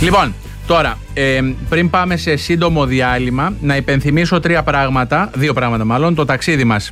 Λοιπόν, τώρα, πριν πάμε σε σύντομο διάλειμμα, να υπενθυμίσω δύο πράγματα μάλλον. Το ταξίδι μας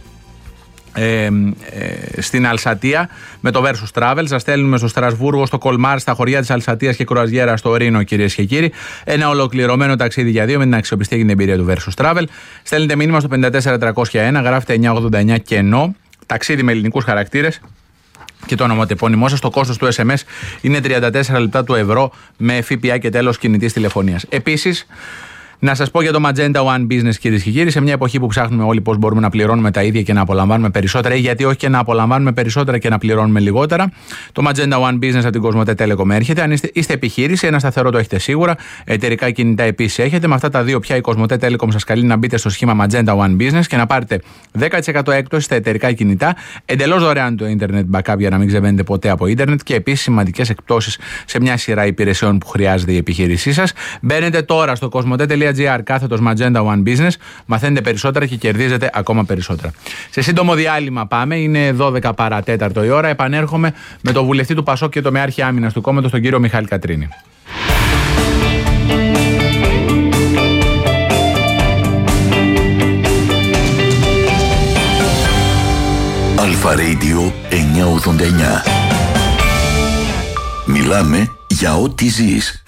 στην Αλσατία με το Versus Travel. Σας στέλνουμε στο Στρασβούργο, στο Κολμάρ, στα χωριά της Αλσατίας και Κρουαζιέρα στο Ρήνο, κυρίες και κύριοι. Ένα ολοκληρωμένο ταξίδι για δύο με την αξιοπιστία και την εμπειρία του Versus Travel. Στέλνετε μήνυμα στο 54301, γράφετε 989 κενό, ταξίδι με ελληνικούς χαρακτήρες και το ονοματεπώνυμό σας. Το κόστος του SMS είναι 34 λεπτά του ευρώ με ΦΠΑ και τέλος κινητής τηλεφωνίας. Επίσης, να σας πω για το Magenta One Business, κυρίες και κύριοι, σε μια εποχή που ψάχνουμε όλοι πώς μπορούμε να πληρώνουμε τα ίδια και να απολαμβάνουμε περισσότερα, ή γιατί όχι και να απολαμβάνουμε περισσότερα και να πληρώνουμε λιγότερα. Το Magenta One Business από την Κοσμοτέ Telecom έρχεται. Αν είστε επιχείρηση, ένα σταθερό το έχετε σίγουρα. Εταιρικά κινητά επίσης έχετε. Με αυτά τα δύο πια η Κοσμοτέ Telecom σας καλεί να μπείτε στο σχήμα Magenta One Business και να πάρετε 10% έκπτωση στα εταιρικά κινητά. Εντελώς δωρεάν το Internet Backup για να μην ξεβαίνετε ποτέ από Internet και επίσης σημαντικές εκπτώσεις σε μια σειρά υπηρεσιών που χρειάζεται η επιχείρησή σας. Μπαίνετε τώρα στο κοσμοτέ.gr κάθετος Magenta One Business, μαθαίνετε περισσότερα και κερδίζετε ακόμα περισσότερα. Σε σύντομο διάλειμμα πάμε, είναι 12 παρατέταρτο η ώρα. Επανέρχομαι με τον βουλευτή του Πασόκ και το μεάρχη άμυνας του κόμματος, τον κύριο Μιχάλη Κατρίνη. Αλφα Radio 989. Μιλάμε για ό,τι ζεις.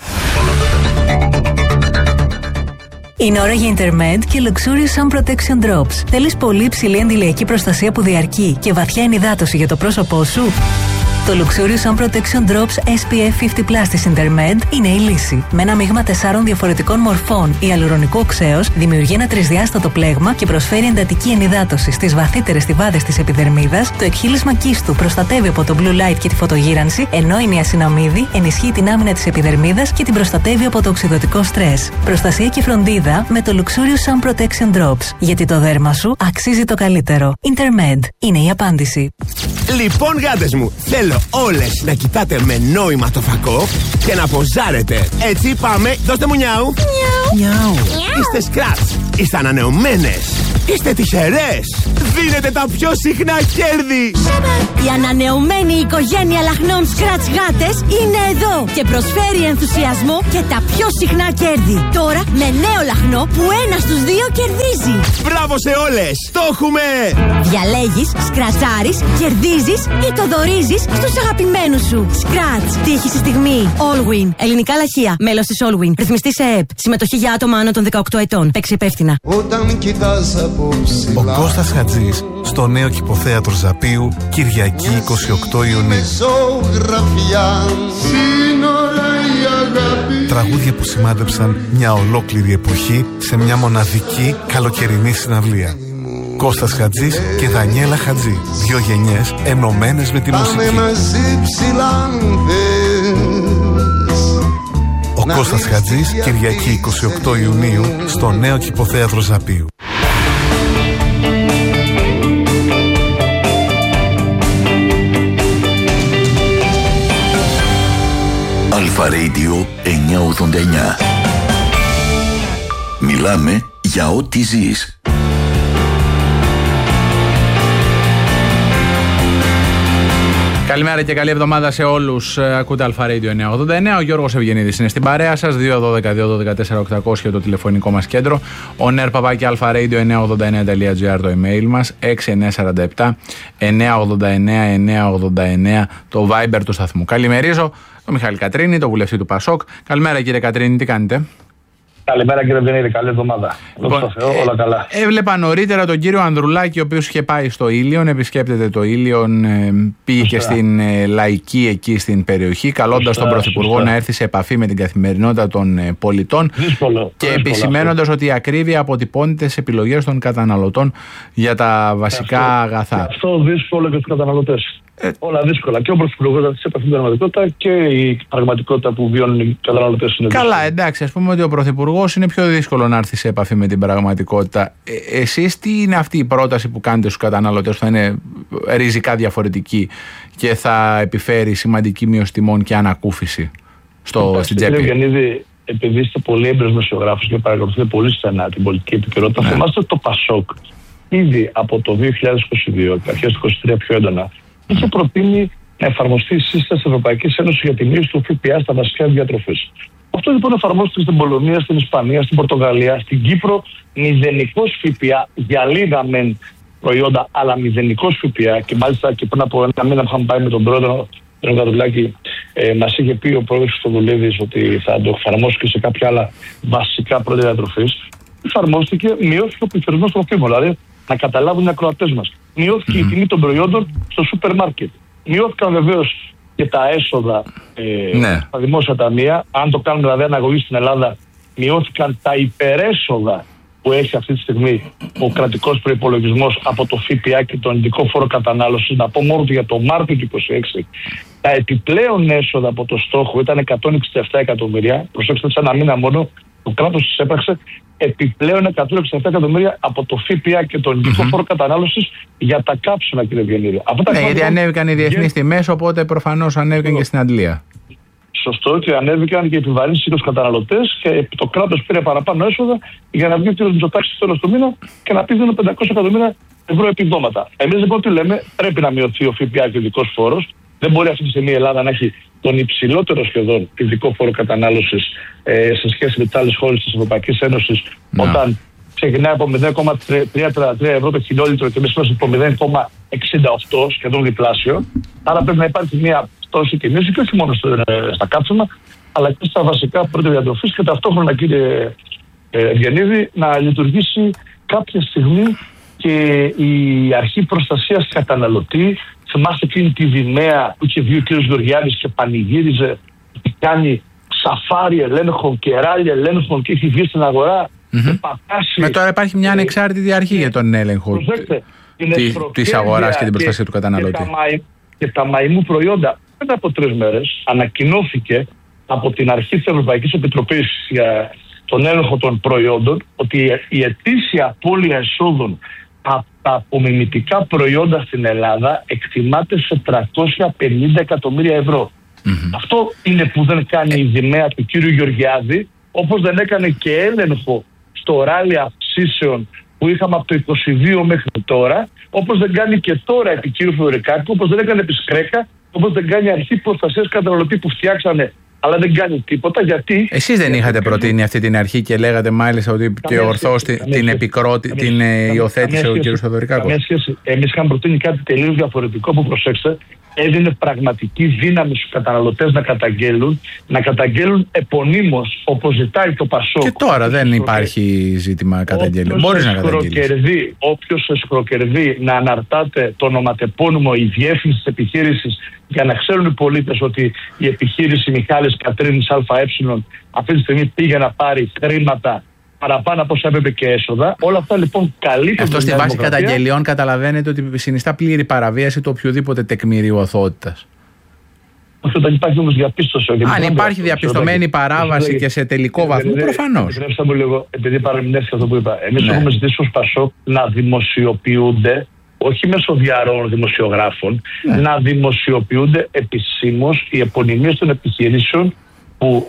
Είναι ώρα για Intermed και Luxurious Sun Protection Drops. Θέλεις πολύ υψηλή αντιλιακή προστασία που διαρκεί και βαθιά ενυδάτωση για το πρόσωπό σου? Το Luxurious Sun Protection Drops SPF 50+ της Intermed είναι η λύση. Με ένα μείγμα 4 διαφορετικών μορφών ιαλουρονικού οξέως δημιουργεί ένα τρισδιάστατο πλέγμα και προσφέρει εντατική ενυδάτωση στις βαθύτερες στιβάδες της επιδερμίδας. Το εκχύλισμα κύστου προστατεύει από το blue light και τη φωτογύρανση, ενώ η νιασιναμίδη ενισχύει την άμυνα της επιδερμίδας και την προστατεύει από το οξυδωτικό στρες. Προστασία και φροντίδα με το Luxurious Sun Protection Drops. Γιατί το δέρμα σου αξίζει το καλύτερο. Intermed είναι η απάντηση. Λοιπόν, γάτες μου, θέλω όλες να κοιτάτε με νόημα το φακό και να ποζάρετε. Έτσι πάμε, δώστε μου νιάου. Νιάου. Είστε σκράτς, είστε ανανεωμένες, είστε τυχερές. Δίνετε τα πιο συχνά κέρδη. Η ανανεωμένη οικογένεια λαχνών σκράτς γάτες είναι εδώ και προσφέρει ενθουσιασμό και τα πιο συχνά κέρδη. Τώρα με νέο λαχνό που ένα στους δύο κερδίζει. Μπράβο σε όλες, το έχουμε. Διαλέγεις, σκρατσάρεις, κερδίζεις ή το δωρίζεις στους αγαπημένους σου. Σκράτς, τύχη στη στιγμή. Allwin, ελληνικά λαχεία, μέλος της Allwin. Ρυθμιστή σε ΕΕΠ. Συμμετοχή για άτομα άνω των 18 ετών. Παίξει υπεύθυνα. Ο Κώστας Χατζής στο νέο κηποθέατρο Ζαπίου, Κυριακή 28 Ιουνίου. Τραγούδια που σημάδεψαν μια ολόκληρη εποχή σε μια μοναδική καλοκαιρινή συναυλία. Κώστας Χατζής και Δανιέλα Χατζή. Δύο γενιές ενωμένες με τη μουσική. Ο Κώστας Χατζής, Κυριακή 28 Ιουνίου στο νέο κηποθέατρο Ζαπίου. Αλφα Radio 989. Μιλάμε για ό,τι ζεις. Καλημέρα και καλή εβδομάδα σε όλους. Ακούτε Αλφα Radio 989. Ο Γιώργος Ευγενίδης είναι στην παρέα σας. 212-212-4800 το τηλεφωνικό μας κέντρο. Ο ner@alfaradio989.gr το email μας. 6947-989-989 το Viber του σταθμού. Καλημερίζω τον Μιχάλη Κατρίνη, τον βουλευτή του Πασόκ. Καλημέρα κύριε Κατρίνη, τι κάνετε? Καλημέρα κύριε Ευγενίδη, καλή εβδομάδα. Λοιπόν, όλα καλά. Έβλεπα νωρίτερα τον κύριο Ανδρουλάκη, ο οποίος είχε πάει στο Ήλιον, επισκέπτεται το Ήλιον, πήγε και στην Λαϊκή εκεί στην περιοχή, καλώντας τον Πρωθυπουργό να έρθει σε επαφή με την καθημερινότητα των πολιτών και επισημένοντας ότι η ακρίβεια αποτυπώνεται σε επιλογές των καταναλωτών για τα βασικά αγαθά. Αυτό δύσκολο και στους καταναλωτές. Όλα δύσκολα. Και ο Πρωθυπουργός θα έρθει σε επαφή με την πραγματικότητα και η πραγματικότητα που βιώνουν οι καταναλωτές είναι δύσκολα. Καλά, εντάξει, ας πούμε ότι ο Πρωθυπουργός είναι πιο δύσκολο να έρθει σε επαφή με την πραγματικότητα. Εσείς τι είναι αυτή η πρόταση που κάνετε στους καταναλωτές που θα είναι ριζικά διαφορετική και θα επιφέρει σημαντική μείωση τιμών και ανακούφιση στην τσέπη? Κύριε Ευγενίδη, επειδή είστε πολύ έμπειρος δημοσιογράφος και παρακολουθείτε πολύ στενά την πολιτική επικαιρότητα, θυμάστε το Πασόκ ήδη από το 2022 και αρχές του 2023 πιο έντονα είχε προτείνει να εφαρμοστεί η σύσταση της Ευρωπαϊκής Ένωσης για τη μείωση του ΦΠΑ στα βασικά διατροφές. Αυτό λοιπόν εφαρμόστηκε στην Πολωνία, στην Ισπανία, στην Πορτογαλία, στην Κύπρο. Μηδενικός ΦΠΑ για λίγα μεν προϊόντα, αλλά μηδενικός ΦΠΑ. Και μάλιστα και πριν από ένα μήνα που είχαμε πάει με τον πρόεδρο, τον Καρδουλάκη, μας είχε πει ο πρόεδρος Χριστοδουλίδης ότι θα το εφαρμόσει και σε κάποια άλλα βασικά προϊόντα διατροφής. Εφαρμόστηκε, μειώθηκε ο πληθωρισμός τροφίμων. Δηλαδή, να καταλάβουν οι ακροατές μας. Μειώθηκε η τιμή των προϊόντων στο σούπερ μάρκετ. Μειώθηκαν βεβαίως και τα έσοδα στα δημόσια ταμεία. Αν το κάνουμε δηλαδή αναγωγή στην Ελλάδα, μειώθηκαν τα υπερέσοδα που έχει αυτή τη στιγμή ο κρατικός προϋπολογισμός από το ΦΠΑ και τον ειδικό φόρο κατανάλωσης. Να πω μόνο ότι για το Μάρτιο του 2026 τα επιπλέον έσοδα από το στόχο ήταν 167 εκατομμύρια. Προσέξτε, σε ένα μήνα μόνο το κράτος τις έπραξε επιπλέον 167 εκατομμύρια από το ΦΠΑ και τον ειδικό φόρο κατανάλωσης για τα κάψιμα, κύριε Βιενίδη. Γιατί ανέβηκαν οι διεθνείς τιμές, οπότε προφανώς ανέβηκαν και στην αντλία. Σωστό, και ανέβηκαν και οι επιβαρύνσεις στους καταναλωτές και το κράτος πήρε παραπάνω έσοδα για να βγει ο κ. Μητσοτάκης στο τέλος του μήνα και να πει δίνω 500 εκατομμύρια ευρώ επιδόματα. Εμείς λοιπόν τι λέμε, πρέπει να μειωθεί ο ΦΠΑ και ο ειδικός φόρος. Δεν μπορεί αυτή τη στιγμή η Ελλάδα να έχει τον υψηλότερο σχεδόν ειδικό φόρο κατανάλωσης σε σχέση με τις άλλες χώρες της Ευρωπαϊκής Ένωσης, όταν ξεκινάει από 0,33 ευρώ το χιλιόλιτρο και εμείς είμαστε από 0,68, σχεδόν διπλάσιο. Άρα πρέπει να υπάρχει μια πτώση τιμής και όχι μόνο στα κάψιμα, αλλά και στα βασικά πρώτα διατροφής και ταυτόχρονα, κύριε Βιενίδη, να λειτουργήσει κάποια στιγμή και η αρχή προστασίας καταναλωτή. Θυμάστε εκείνη τη Δημαία που είχε βγει ο κ. Γεωργιάδης και πανηγύριζε ότι κάνει σαφάρι ελέγχων και ράλι ελέγχων και έχει βγει στην αγορά. Με τώρα υπάρχει μια ανεξάρτητη αρχή για τον έλεγχο της αγοράς και την προστασία του καταναλωτή. Και τα μαϊμού προϊόντα μετά από 3 μέρες ανακοινώθηκε από την αρχή της Ευρωπαϊκής Επιτροπής για τον έλεγχο των προϊόντων ότι η ετήσια απώλεια εσόδων από τα απομιμητικά προϊόντα στην Ελλάδα εκτιμάται σε 350 εκατομμύρια ευρώ. Αυτό είναι που δεν κάνει η Δημαία του κύριου Γεωργιάδη, όπως δεν έκανε και έλεγχο στο ράλι αυξήσεων που είχαμε από το 22 μέχρι τώρα, όπως δεν κάνει και τώρα επί κύριου Θεοδωρικάκου, όπως δεν έκανε επί Σκρέκα, όπως δεν κάνει αρχή προστασίας καταναλωτή που φτιάξανε, αλλά δεν κάνει τίποτα. Γιατί εσείς δεν είχατε προτείνει αυτή την αρχή και λέγατε μάλιστα ότι και ορθώς την υιοθέτησε ο κ. Θεοδωρικάκου? Εμείς είχαμε προτείνει κάτι τελείως διαφορετικό που, προσέξτε, έδινε πραγματική δύναμη στους καταναλωτές να καταγγέλουν επωνύμως, όπως ζητάει το ΠΑΣΟΚ. Και τώρα δεν υπάρχει ζήτημα καταγγέλων. Μπορείς να καταγγείλεις. Όποιος εσχροκερδεί να αναρτάται το ονοματεπώνυμο, η διεύθυνση της επιχείρησης, για να ξέρουν οι πολίτες ότι η επιχείρηση Μιχάλης Κατρίνης ΑΕ αυτή τη στιγμή πήγε να πάρει χρήματα παραπάνω από όσα έπρεπε και έσοδα. Όλα αυτά λοιπόν καλύπτουν. Αυτό στη βάση καταγγελιών καταλαβαίνετε ότι συνιστά πλήρη παραβίαση του οποιοδήποτε τεκμηρίου αθωότητας. Όχι, όταν υπάρχει όμως διαπίστωση. Αν υπάρχει διαπιστωμένη παράβαση και σε τελικό βαθμό, προφανώς. Επιτρέψτε μου λίγο, επειδή παρεμηνεύτηκε αυτό που είπα. Εμείς έχουμε ζητήσει ως ΠΑΣΟΚ να δημοσιοποιούνται, όχι μέσω διαρροών δημοσιογράφων, να δημοσιοποιούνται επισήμως οι επωνυμίες των επιχειρήσεων που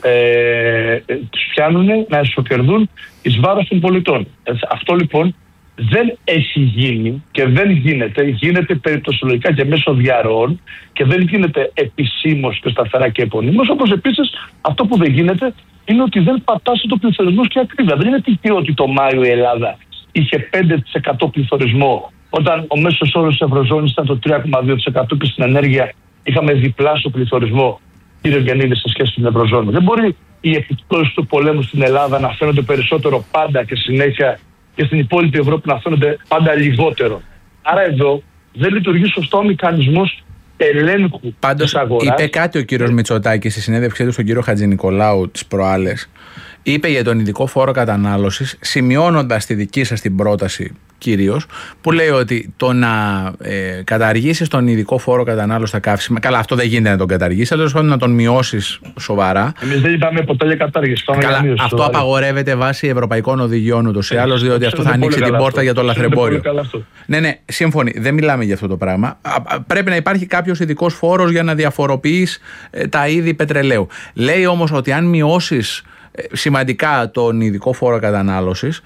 τους πιάνουν να εσωκερδούν εις βάρος των πολιτών. Αυτό λοιπόν δεν έχει γίνει και δεν γίνεται. Γίνεται περιπτωσιολογικά και μέσω διαρροών και δεν γίνεται επισήμως και σταθερά και επωνύμως. Όπως επίσης αυτό που δεν γίνεται είναι ότι δεν πατάσει το πληθωρισμός και ακρίβεια. Δεν είναι τυχαίο ότι το Μάιο η Ελλάδα είχε 5% πληθωρισμό, όταν ο μέσος όρος της Ευρωζώνης ήταν το 3,2% και στην ενέργεια είχαμε διπλάσιο πληθωρισμό, κύριε Βιενίδη, σε σχέση με την Ευρωζώνη. Δεν μπορεί οι επιπτώσεις του πολέμου στην Ελλάδα να φαίνονται περισσότερο πάντα και συνέχεια και στην υπόλοιπη Ευρώπη να φαίνονται πάντα λιγότερο. Άρα εδώ δεν λειτουργεί σωστό ο μηχανισμός ελέγχου της αγοράς. Είπε κάτι ο κύριος Μητσοτάκης στη συνέντευξή του στον κύριο Χατζηνικολάου τις προάλλες. Είπε για τον ειδικό φόρο κατανάλωσης, σημειώνοντας τη δική σας την πρόταση κυρίως, που λέει ότι το να καταργήσεις τον ειδικό φόρο κατανάλωσης στα καύσιμα, καλά, αυτό δεν γίνεται να τον καταργήσεις, αλλά τέλος πάντων να τον μειώσεις σοβαρά. Εμείς δεν είπαμε ποτέ για κατάργηση. Καλά, αυτό απαγορεύεται βάσει ευρωπαϊκών οδηγιών ούτως ή άλλως, διότι αυτό θα ανοίξει την πόρτα για το λαθρεμπόριο. Ναι, σύμφωνοι, δεν μιλάμε για αυτό το πράγμα. Πρέπει να υπάρχει κάποιος ειδικός φόρος για να διαφοροποιείς τα είδη πετρελαίου. Λέει όμως ότι αν μειώσεις σημαντικά τον ειδικό φόρο κατανάλωσης,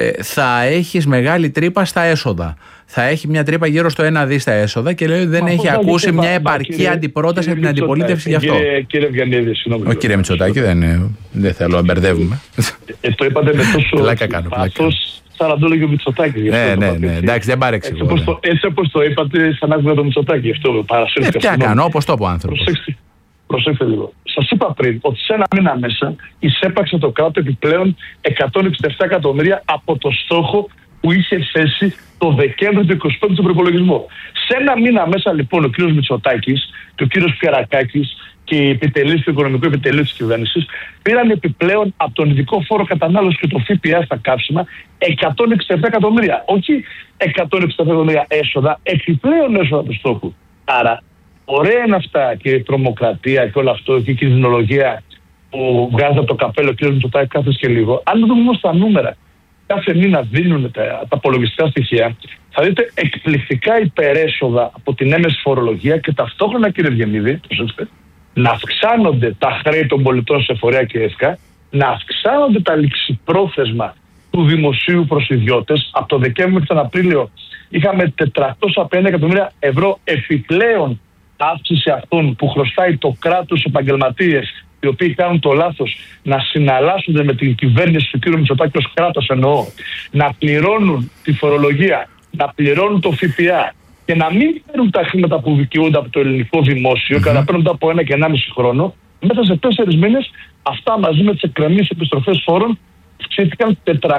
θα έχεις μεγάλη τρύπα στα έσοδα. Θα έχει μια τρύπα γύρω στο 1 δι στα έσοδα και λέει ότι δεν έχει ακούσει μια επαρκή αντιπρόταση από την αντιπολίτευση γι' αυτό. Κύριε Βιαννίδη, συγγνώμη. Όχι, κύριε Μητσοτάκη, δεν θέλω να μπερδεύουμε. Το είπατε με τόσο πάθος, σαν να το έλεγε ο Μητσοτάκης. Ναι, εντάξει, δεν παρεξηγώ. Έτσι όπως το είπατε, σαν να άκουγα το Μητσοτάκη. Αυτό παρασύρθηκα. Τι κάνω, όπως το πω άνθρωπος. Προσέξτε λίγο. Σας είπα πριν ότι σε ένα μήνα μέσα εισέπαξε το κράτος επιπλέον 167 εκατομμύρια από το στόχο που είχε θέσει το Δεκέμβριο του 2025 στον προπολογισμό. Σε ένα μήνα μέσα λοιπόν ο κύριος Μητσοτάκης και ο κύριος Πιερακάκης και οι επιτελείς του οικονομικού επιτελείου της κυβέρνησης πήραν επιπλέον από τον ειδικό φόρο κατανάλωση και το ΦΠΑ στα καύσιμα 167 εκατομμύρια. Όχι 167 εκατομμύρια έσοδα, επιπλέον έσοδα του στόχου. Άρα, ωραία είναι αυτά και η τρομοκρατία και όλο αυτό και η κινδυνολογία που βγάζει από το καπέλο ο κ. Μητσοτάκη κάθε και λίγο. Αν δούμε όμως τα νούμερα, κάθε μήνα δίνουν τα απολογιστικά στοιχεία, θα δείτε εκπληκτικά υπερέσοδα από την έμεση φορολογία και ταυτόχρονα, κύριε Βιαννίδη, να αυξάνονται τα χρέη των πολιτών σε φορέα και ΕΦΚΑ, να αυξάνονται τα ληξιπρόθεσμα του δημοσίου προς ιδιώτες. Από το Δεκέμβριο και τον Απρίλιο είχαμε 450 εκατομμύρια ευρώ επιπλέον αύξηση αυτών που χρωστάει το κράτος επαγγελματίες, οι οποίοι κάνουν το λάθος να συναλλάσσονται με την κυβέρνηση του κ. Μητσοτάκη ως κράτος, εννοώ, να πληρώνουν τη φορολογία, να πληρώνουν το ΦΠΑ και να μην παίρνουν τα χρήματα που δικαιούνται από το ελληνικό δημόσιο, καταπαίρνοντα από 1 και 1,5 χρόνο. Μέσα σε 4 μήνες αυτά μαζί με τις εκκρεμείς επιστροφές φόρων αυξήθηκαν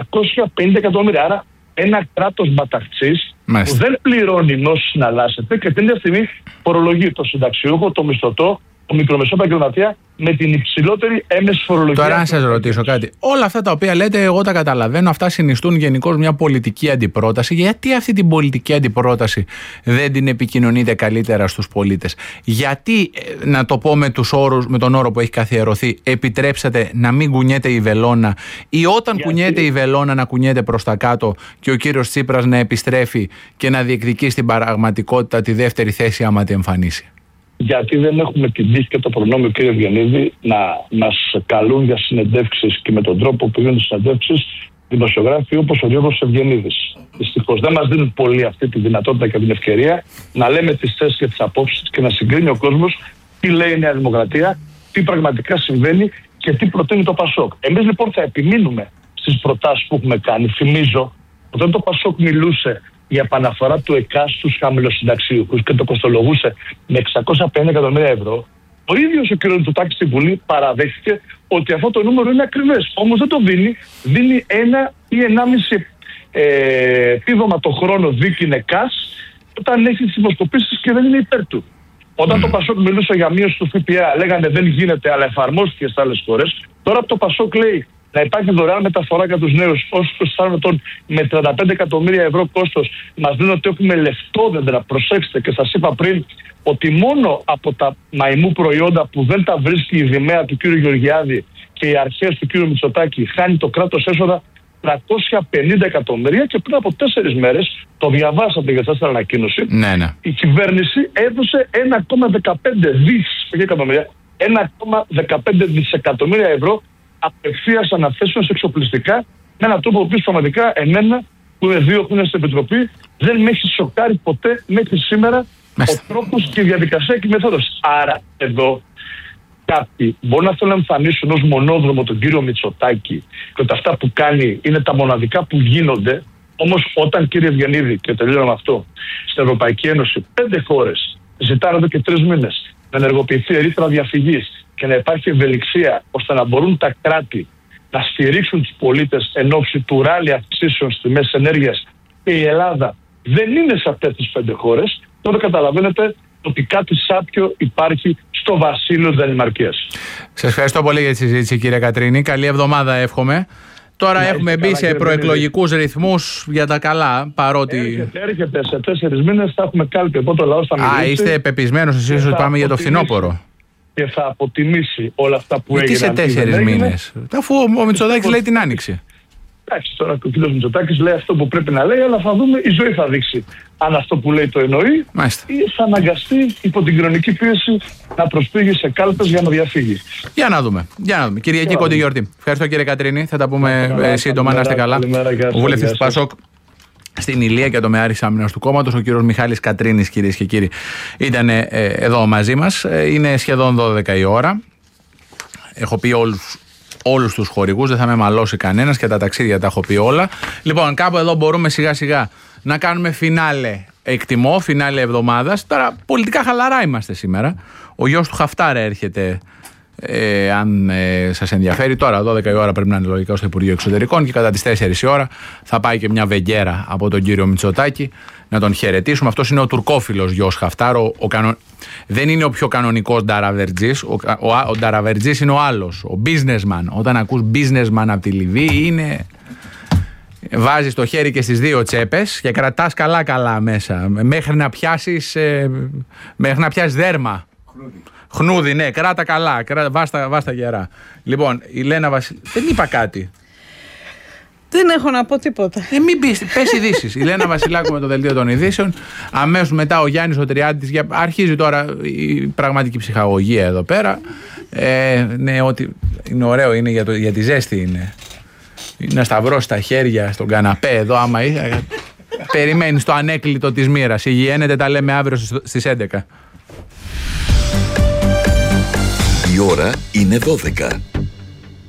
450 εκατομμύρια. Άρα ένα κράτος μπαταχτσής που δεν πληρώνει ενώ συναλλάσσεται και την ίδια στιγμή φορολογεί το συνταξιούχο, το μισθωτό, το μικρομεσαίο επαγγελματία με την υψηλότερη έμεση φορολογία. Τώρα να σας ρωτήσω κάτι. Όλα αυτά τα οποία λέτε, εγώ τα καταλαβαίνω, αυτά συνιστούν γενικώς μια πολιτική αντιπρόταση. Γιατί αυτή την πολιτική αντιπρόταση δεν την επικοινωνείτε καλύτερα στους πολίτες? Γιατί, να το πω με τον όρο που έχει καθιερωθεί, επιτρέψατε να μην κουνιέται η βελόνα, ή όταν κουνιέται η βελόνα να κουνιέται προς τα κάτω και ο κύριος Τσίπρας να επιστρέφει και να διεκδικεί στην πραγματικότητα τη δεύτερη θέση άμα τη εμφανίσει? Γιατί δεν έχουμε την τύχη και το προνόμιο, κύριε Βιαννίδη, να μας καλούν για συνεντεύξεις και με τον τρόπο που γίνονται συνεντεύξεις δημοσιογράφοι όπως ο Γιώργος Ευγενίδης. Δυστυχώς δεν μας δίνουν πολύ αυτή τη δυνατότητα και την ευκαιρία να λέμε τις θέσεις και τις απόψεις και να συγκρίνει ο κόσμος τι λέει η Νέα Δημοκρατία, τι πραγματικά συμβαίνει και τι προτείνει το ΠΑΣΟΚ. Εμείς λοιπόν θα επιμείνουμε στις προτάσεις που έχουμε κάνει. Θυμίζω, όταν το ΠΑΣΟΚ μιλούσε για επαναφορά του ΕΚΑ στους χαμηλοσυνταξιούχους και το κοστολογούσε με 650 εκατομμύρια ευρώ, ο ίδιος ο κ. Μητσοτάκης στην Βουλή παραδέχθηκε ότι αυτό το νούμερο είναι ακριβές. Όμως δεν το δίνει, δίνει 1 ή 1,5 επίδομα το χρόνο δίκην ΕΚΑΣ όταν έχει τις δημοσκοπήσεις και δεν είναι υπέρ του. Όταν το ΠΑΣΟΚ μιλούσε για μείωση του ΦΠΑ, λέγανε δεν γίνεται, αλλά εφαρμόστηκε στις άλλες χώρες. Τώρα το ΠΑΣΟΚ λέει να υπάρχει δωρεάν μεταφορά για τους νέους όσους 24 ετών με 35 εκατομμύρια ευρώ κόστος. Μας δίνουν ότι έχουμε λεφτόδεντρα. Προσέξτε, και σας είπα πριν ότι μόνο από τα μαϊμού προϊόντα που δεν τα βρίσκει η Δημαία του κ. Γεωργιάδη και οι αρχές του κ. Μητσοτάκη χάνει το κράτος έσοδα 350 εκατομμύρια και πριν από 4 μέρες, το διαβάσατε για σας ανακοίνωση, η κυβέρνηση έδωσε 1,15 δισεκατομμύρια ευρώ απευθείας αναθέσεων σε εξοπλιστικά με έναν τρόπο που πραγματικά εμένα που είναι 2 χρόνια στην Επιτροπή δεν με έχει σοκάρει ποτέ μέχρι σήμερα ο τρόπος και η διαδικασία και η μεθόδος. Άρα εδώ κάποιοι μπορεί να θέλουν να εμφανίσουν ως μονόδρομο τον κύριο Μητσοτάκη και ότι αυτά που κάνει είναι τα μοναδικά που γίνονται. Όμως όταν, κύριε Ευγενίδη, και τελειώνω με αυτό, στην Ευρωπαϊκή Ένωση 5 χώρες ζητάνε εδώ και 3 μήνες να ενεργοποιηθεί ρήτρα διαφυγής και να υπάρχει ευελιξία ώστε να μπορούν τα κράτη να στηρίξουν τους πολίτες εν ώψη του ράλι αυξήσεων στις τιμές ενέργειας και η Ελλάδα δεν είναι σε αυτές τις 5 χώρες, τότε καταλαβαίνετε ότι κάτι σάπιο υπάρχει στο βασίλειο Δανημαρκίας. Σας ευχαριστώ πολύ για τη συζήτηση, κύριε Κατρίνη. Καλή εβδομάδα εύχομαι. Τώρα έχουμε μπει σε προεκλογικούς ρυθμούς για τα καλά, παρότι... Έρχεται σε 4 μήνες, θα έχουμε κάλπη από το λαό στα μιλήσει. Είστε πεπισμένος εσείς ότι πάμε για το φθινόπωρο? Και θα αποτιμήσει όλα αυτά που έγιναν. Τι σε 4 μήνες, αφού ο Μητσοτάκης λέει την άνοιξη. Εντάξει, τώρα ο κ. Μητσοτάκης λέει αυτό που πρέπει να λέει, αλλά θα δούμε, η ζωή θα δείξει αν αυτό που λέει το εννοεί. Μάλιστα. Ή θα αναγκαστεί υπό την κοινωνική πίεση να προσφύγει σε κάλπες για να διαφύγει. Για να δούμε. Κυριακή κοντή γιορτή. Ευχαριστώ κύριε Κατρίνη. Θα τα πούμε σύντομα. Να είστε καλά. Ο βουλευτής του ΠΑΣΟΚ στην Ηλία και το Μεάρης Άμυνας του κόμματος, ο κύριος Μιχάλης Κατρίνης, κυρίες και κύριοι, ήταν εδώ μαζί μας. Είναι σχεδόν 12 η ώρα. Έχω πει όλους τους χορηγούς, δεν θα με μαλώσει κανένας και τα ταξίδια τα έχω πει όλα. Λοιπόν, κάπου εδώ μπορούμε σιγά σιγά να κάνουμε φινάλε, εκτιμώ, φινάλε εβδομάδας. Τώρα πολιτικά χαλαρά είμαστε σήμερα. Ο γιος του Χαφτάρ έρχεται, αν σας ενδιαφέρει. Τώρα 12 η ώρα πρέπει να είναι λογικά στο Υπουργείο Εξωτερικών και κατά τις 4 η ώρα θα πάει και μια βεγγέρα από τον κύριο Μητσοτάκη να τον χαιρετήσουμε. Αυτός είναι ο τουρκόφιλος γιος Χαφτάρ. Δεν είναι ο πιο κανονικός Νταραβερτζής. Ο Νταραβερτζής είναι ο άλλος, ο businessman. Όταν ακούς businessman από τη Λιβύη, είναι... Βάζεις το χέρι και στις δύο τσέπες και κρατάς καλά μέσα μέχρι να πιάσεις δέρμα. Χνούδι, ναι, κράτα καλά, βάστα γερά. Λοιπόν, η Λένα Βασιλάκου. Δεν είπα κάτι. Δεν έχω να πω τίποτα. Μην πες ειδήσεις. Η Λένα Βασιλάκου με το δελτίο των ειδήσεων. Αμέσως μετά ο Γιάννης ο Τριάντης. Αρχίζει τώρα η πραγματική ψυχαγωγία εδώ πέρα. Ναι, ότι είναι ωραίο, είναι για τη ζέστη είναι. Να σταυρώσει τα χέρια στον καναπέ εδώ, άμα περιμένεις το ανέκλητο της μοίρας. Υγιένεται, τα λέμε αύριο στις 11. Η ώρα είναι 12.